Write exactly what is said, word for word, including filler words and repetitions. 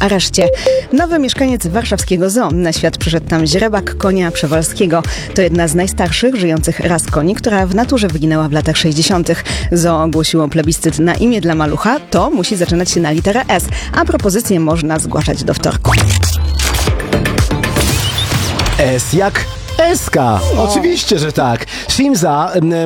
areszcie. Nowy mieszkaniec warszawskiego zoo. Na świat przyszedł tam źrebak konia przewalskiego. To jedna z najstarszych żyjących ras koni, która w naturze wyginęła w latach sześćdziesiątych. Zoo ogłosiło plebiscyt na imię dla malucha. To musi zaczynać się na literę S, a propozycje można zgłaszać do wtorku. S jak Eska. Oczywiście, że tak. Simza